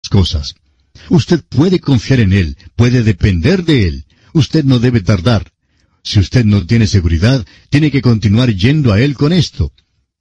cosas. Usted puede confiar en Él, puede depender de Él. Usted no debe tardar. Si usted no tiene seguridad, tiene que continuar yendo a Él con esto.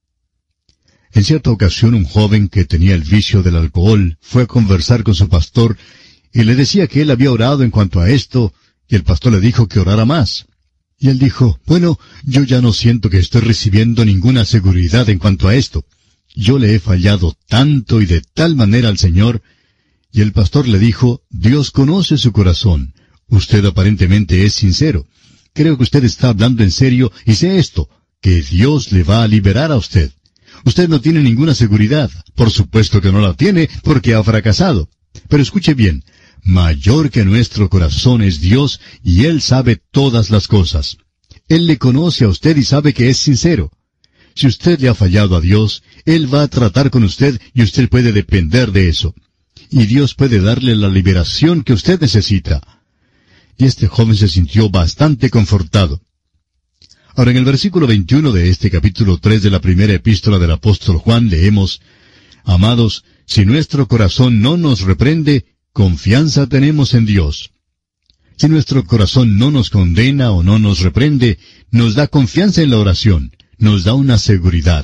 En cierta ocasión, un joven que tenía el vicio del alcohol fue a conversar con su pastor y le decía que él había orado en cuanto a esto, y el pastor le dijo que orara más. Y él dijo, bueno, yo ya no siento que estoy recibiendo ninguna seguridad en cuanto a esto. Yo le he fallado tanto y de tal manera al Señor. Y el pastor le dijo, Dios conoce su corazón. Usted aparentemente es sincero. Creo que usted está hablando en serio y sé esto, que Dios le va a liberar a usted. Usted no tiene ninguna seguridad. Por supuesto que no la tiene porque ha fracasado. Pero escuche bien, mayor que nuestro corazón es Dios y Él sabe todas las cosas. Él le conoce a usted y sabe que es sincero. Si usted le ha fallado a Dios, Él va a tratar con usted y usted puede depender de eso. Y Dios puede darle la liberación que usted necesita. Y este joven se sintió bastante confortado. Ahora, en el versículo 21 de este capítulo 3 de la primera epístola del apóstol Juan leemos, Amados, si nuestro corazón no nos reprende, confianza tenemos en Dios. Si nuestro corazón no nos condena o no nos reprende, nos da confianza en la oración, nos da una seguridad.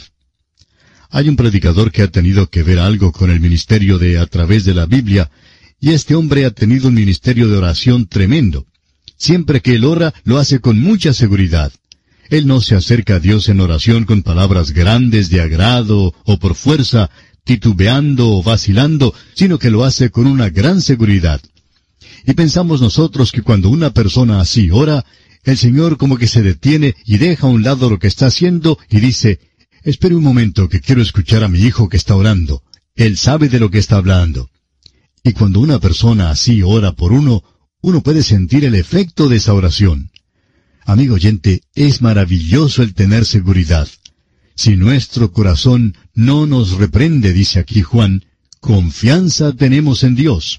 Hay un predicador que ha tenido que ver algo con el ministerio de a través de la Biblia, y este hombre ha tenido un ministerio de oración tremendo. Siempre que él ora, lo hace con mucha seguridad. Él no se acerca a Dios en oración con palabras grandes de agrado o por fuerza, titubeando o vacilando, sino que lo hace con una gran seguridad. Y pensamos nosotros que cuando una persona así ora, el Señor como que se detiene y deja a un lado lo que está haciendo y dice, espere un momento que quiero escuchar a mi hijo que está orando. Él sabe de lo que está hablando. Y cuando una persona así ora por uno puede sentir el efecto de esa oración. Amigo oyente, es maravilloso el tener seguridad. Si nuestro corazón no nos reprende, dice aquí Juan, confianza tenemos en Dios.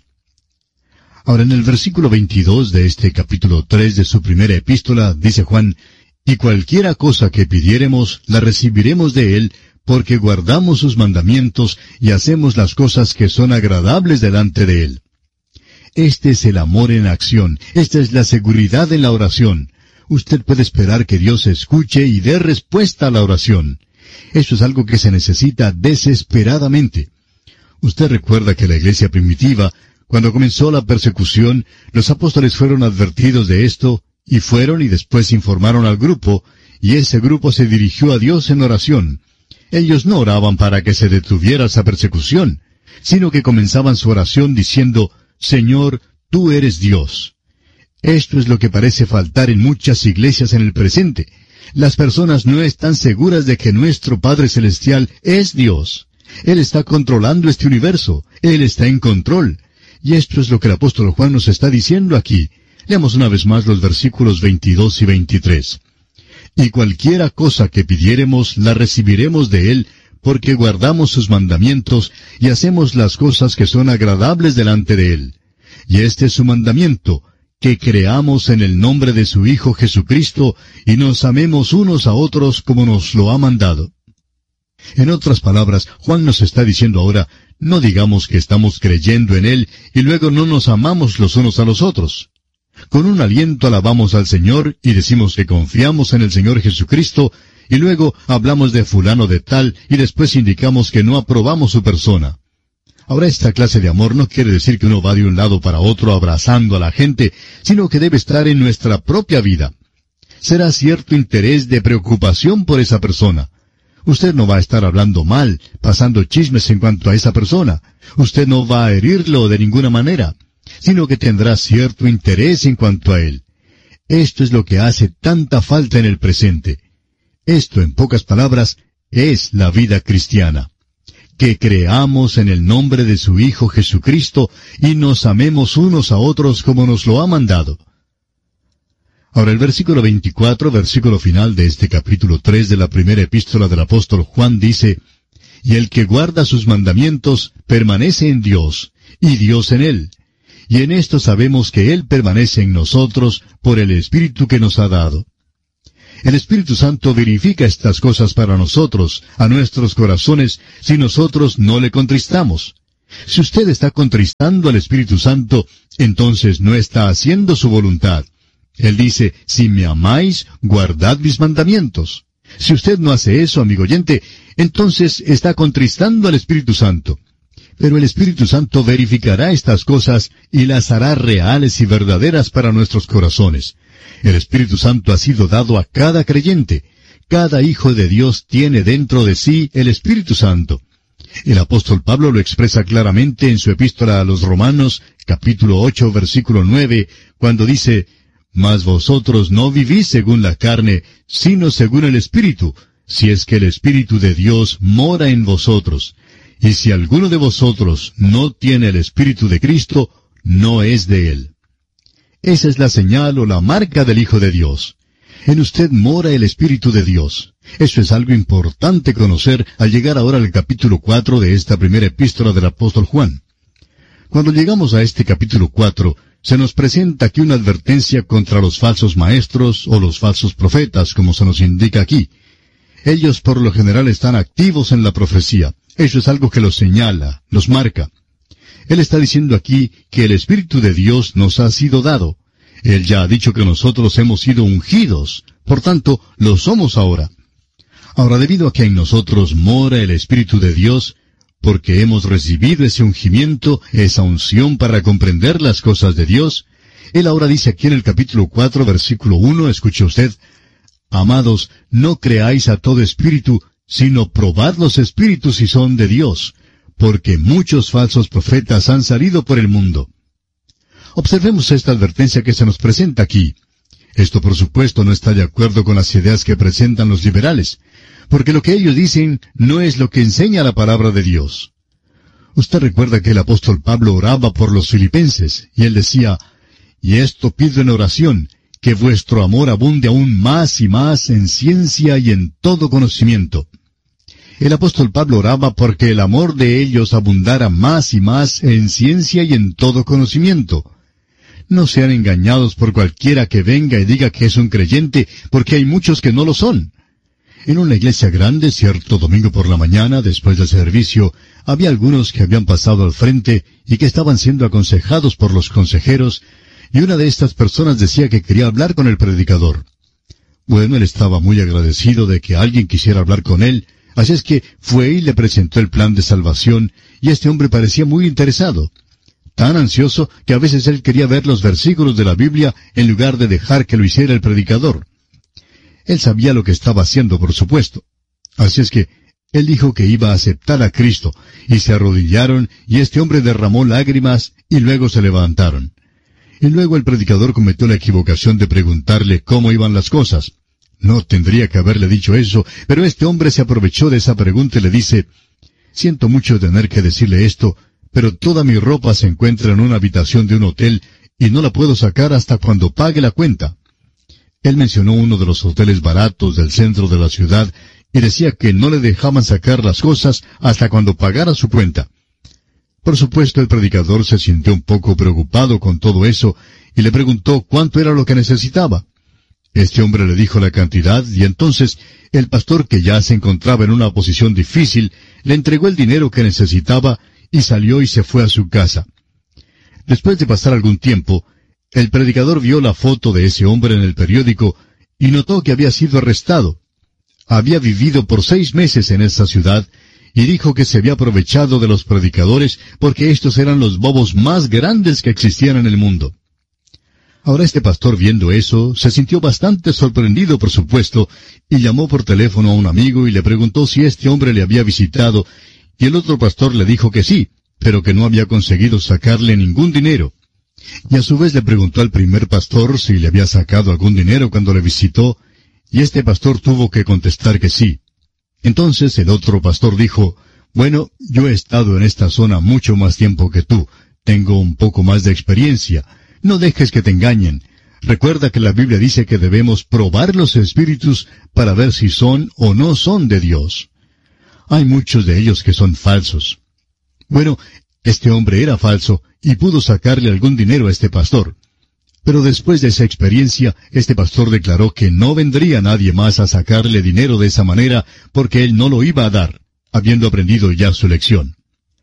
Ahora en el versículo 22 de este capítulo 3 de su primera epístola, dice Juan, y cualquiera cosa que pidiéremos, la recibiremos de Él, porque guardamos sus mandamientos y hacemos las cosas que son agradables delante de Él. Este es el amor en acción, esta es la seguridad en la oración. Usted puede esperar que Dios escuche y dé respuesta a la oración. Eso es algo que se necesita desesperadamente. Usted recuerda que la iglesia primitiva, cuando comenzó la persecución, los apóstoles fueron advertidos de esto, y fueron y después informaron al grupo, y ese grupo se dirigió a Dios en oración. Ellos no oraban para que se detuviera esa persecución, sino que comenzaban su oración diciendo, Señor, tú eres Dios. Esto es lo que parece faltar en muchas iglesias en el presente. Las personas no están seguras de que nuestro Padre Celestial es Dios. Él está controlando este universo. Él está en control. Y esto es lo que el apóstol Juan nos está diciendo aquí. Leamos una vez más los versículos 22 y 23. Y cualquiera cosa que pidiéremos, la recibiremos de Él, porque guardamos sus mandamientos y hacemos las cosas que son agradables delante de Él. Y este es su mandamiento, que creamos en el nombre de su Hijo Jesucristo y nos amemos unos a otros como nos lo ha mandado. En otras palabras, Juan nos está diciendo ahora, no digamos que estamos creyendo en Él y luego no nos amamos los unos a los otros. Con un aliento alabamos al Señor y decimos que confiamos en el Señor Jesucristo y luego hablamos de fulano de tal y después indicamos que no aprobamos su persona. Ahora, esta clase de amor no quiere decir que uno va de un lado para otro abrazando a la gente, sino que debe estar en nuestra propia vida. Será cierto interés de preocupación por esa persona. Usted no va a estar hablando mal, pasando chismes en cuanto a esa persona. Usted no va a herirlo de ninguna manera, sino que tendrá cierto interés en cuanto a él. Esto es lo que hace tanta falta en el presente. Esto, en pocas palabras, es la vida cristiana. Que creamos en el nombre de su Hijo Jesucristo y nos amemos unos a otros como nos lo ha mandado. Ahora el versículo 24, versículo final de este capítulo 3 de la primera epístola del apóstol Juan dice, Y el que guarda sus mandamientos permanece en Dios, y Dios en él. Y en esto sabemos que Él permanece en nosotros por el Espíritu que nos ha dado. El Espíritu Santo verifica estas cosas para nosotros, a nuestros corazones, si nosotros no le contristamos. Si usted está contristando al Espíritu Santo, entonces no está haciendo su voluntad. Él dice, si me amáis, guardad mis mandamientos. Si usted no hace eso, amigo oyente, entonces está contristando al Espíritu Santo. Pero el Espíritu Santo verificará estas cosas y las hará reales y verdaderas para nuestros corazones. El Espíritu Santo ha sido dado a cada creyente. Cada hijo de Dios tiene dentro de sí el Espíritu Santo. El apóstol Pablo lo expresa claramente en su epístola a los Romanos, capítulo 8, versículo 9, cuando dice, «Mas vosotros no vivís según la carne, sino según el Espíritu, si es que el Espíritu de Dios mora en vosotros. Y si alguno de vosotros no tiene el Espíritu de Cristo, no es de él». Esa es la señal o la marca del Hijo de Dios. En usted mora el Espíritu de Dios. Eso es algo importante conocer al llegar ahora al capítulo 4 de esta primera epístola del apóstol Juan. Cuando llegamos a este capítulo 4, se nos presenta aquí una advertencia contra los falsos maestros o los falsos profetas, como se nos indica aquí. Ellos por lo general están activos en la profecía. Eso es algo que los señala, los marca. Él está diciendo aquí que el Espíritu de Dios nos ha sido dado. Él ya ha dicho que nosotros hemos sido ungidos, por tanto, lo somos ahora. Ahora, debido a que en nosotros mora el Espíritu de Dios, porque hemos recibido ese ungimiento, esa unción para comprender las cosas de Dios, Él ahora dice aquí en el capítulo 4, versículo 1, escuche usted, «Amados, no creáis a todo espíritu, sino probad los espíritus si son de Dios, porque muchos falsos profetas han salido por el mundo». Observemos esta advertencia que se nos presenta aquí. Esto, por supuesto, no está de acuerdo con las ideas que presentan los liberales, porque lo que ellos dicen no es lo que enseña la palabra de Dios. Usted recuerda que el apóstol Pablo oraba por los filipenses, y él decía, «Y esto pido en oración, que vuestro amor abunde aún más y más en ciencia y en todo conocimiento». El apóstol Pablo oraba porque el amor de ellos abundara más y más en ciencia y en todo conocimiento. No sean engañados por cualquiera que venga y diga que es un creyente, porque hay muchos que no lo son. En una iglesia grande, cierto domingo por la mañana, después del servicio, había algunos que habían pasado al frente y que estaban siendo aconsejados por los consejeros, y una de estas personas decía que quería hablar con el predicador. Bueno, él estaba muy agradecido de que alguien quisiera hablar con él, así es que fue y le presentó el plan de salvación, y este hombre parecía muy interesado. Tan ansioso que a veces él quería ver los versículos de la Biblia en lugar de dejar que lo hiciera el predicador. Él sabía lo que estaba haciendo, por supuesto. Así es que él dijo que iba a aceptar a Cristo, y se arrodillaron, y este hombre derramó lágrimas, y luego se levantaron. Y luego el predicador cometió la equivocación de preguntarle cómo iban las cosas. No tendría que haberle dicho eso, pero este hombre se aprovechó de esa pregunta y le dice, «Siento mucho tener que decirle esto, pero toda mi ropa se encuentra en una habitación de un hotel y no la puedo sacar hasta cuando pague la cuenta». Él mencionó uno de los hoteles baratos del centro de la ciudad y decía que no le dejaban sacar las cosas hasta cuando pagara su cuenta. Por supuesto, el predicador se sintió un poco preocupado con todo eso y le preguntó cuánto era lo que necesitaba. Este hombre le dijo la cantidad y entonces el pastor, que ya se encontraba en una posición difícil, le entregó el dinero que necesitaba y salió y se fue a su casa. Después de pasar algún tiempo, el predicador vio la foto de ese hombre en el periódico y notó que había sido arrestado. Había vivido por 6 meses en esa ciudad y dijo que se había aprovechado de los predicadores porque estos eran los bobos más grandes que existían en el mundo. Ahora este pastor, viendo eso, se sintió bastante sorprendido, por supuesto, y llamó por teléfono a un amigo y le preguntó si este hombre le había visitado, y el otro pastor le dijo que sí, pero que no había conseguido sacarle ningún dinero. Y a su vez le preguntó al primer pastor si le había sacado algún dinero cuando le visitó, y este pastor tuvo que contestar que sí. Entonces el otro pastor dijo, «Bueno, yo he estado en esta zona mucho más tiempo que tú, tengo un poco más de experiencia. No dejes que te engañen. Recuerda que la Biblia dice que debemos probar los espíritus para ver si son o no son de Dios. Hay muchos de ellos que son falsos». Bueno, este hombre era falso y pudo sacarle algún dinero a este pastor. Pero después de esa experiencia, este pastor declaró que no vendría nadie más a sacarle dinero de esa manera porque él no lo iba a dar, habiendo aprendido ya su lección.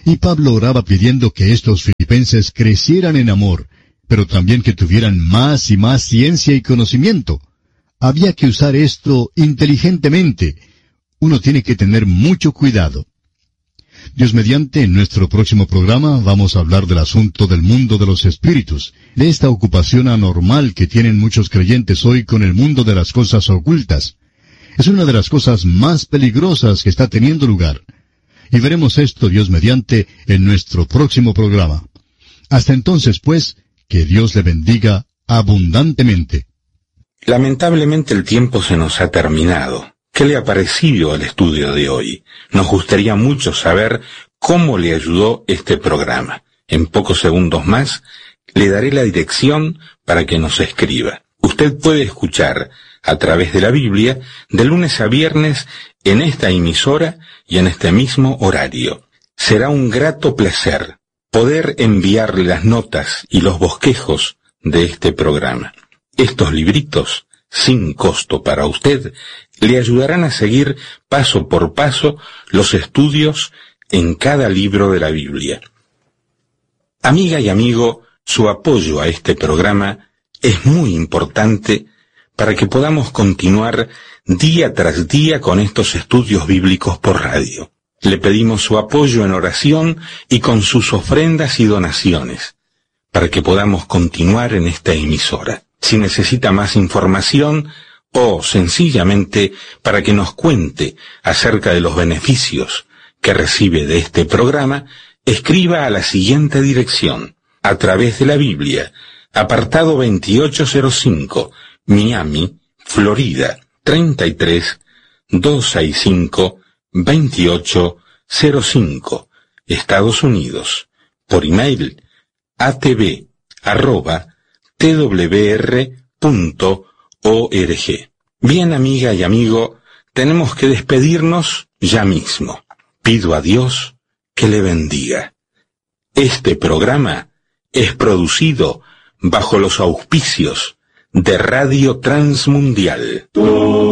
Y Pablo oraba pidiendo que estos filipenses crecieran en amor, pero también que tuvieran más y más ciencia y conocimiento. Había que usar esto inteligentemente. Uno tiene que tener mucho cuidado. Dios mediante, en nuestro próximo programa vamos a hablar del asunto del mundo de los espíritus, de esta ocupación anormal que tienen muchos creyentes hoy con el mundo de las cosas ocultas. Es una de las cosas más peligrosas que está teniendo lugar. Y veremos esto, Dios mediante, en nuestro próximo programa. Hasta entonces, pues, que Dios le bendiga abundantemente. Lamentablemente el tiempo se nos ha terminado. ¿Qué le ha parecido el estudio de hoy? Nos gustaría mucho saber cómo le ayudó este programa. En pocos segundos más le daré la dirección para que nos escriba. Usted puede escuchar a través de la Biblia de lunes a viernes en esta emisora y en este mismo horario. Será un grato placer poder enviarle las notas y los bosquejos de este programa. Estos libritos, sin costo para usted, le ayudarán a seguir paso por paso los estudios en cada libro de la Biblia. Amiga y amigo, su apoyo a este programa es muy importante para que podamos continuar día tras día con estos estudios bíblicos por radio. Le pedimos su apoyo en oración y con sus ofrendas y donaciones, para que podamos continuar en esta emisora. Si necesita más información o sencillamente para que nos cuente acerca de los beneficios que recibe de este programa, escriba a la siguiente dirección: a través de la Biblia, apartado 2805, Miami, Florida, 33265-2805, Estados Unidos. Por email, atb@twr.org. Bien, amiga y amigo, tenemos que despedirnos ya mismo. Pido a Dios que le bendiga. Este programa es producido bajo los auspicios de Radio Transmundial.